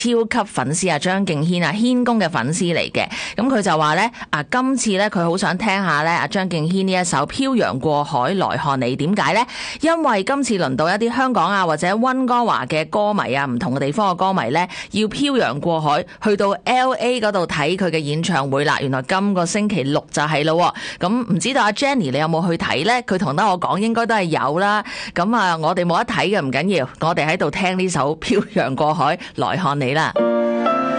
超級粉絲啊，張敬軒啊，軒公嘅粉絲嚟嘅。咁佢就話咧今次咧佢好想聽下咧張敬軒呢一首《漂洋過海來看你》。點解咧？因為今次輪到一啲香港啊或者溫哥華嘅歌迷啊，唔同嘅地方嘅歌迷咧，要漂洋過海去到 LA 嗰度睇佢嘅演唱會啦。原來今個星期六就係咯。咁唔知道阿 Jenny 你有冇去睇咧？佢同得我講應該都係有啦。咁我哋冇得睇嘅唔緊要，我哋喺度聽呢首《漂洋過海來看你》啦。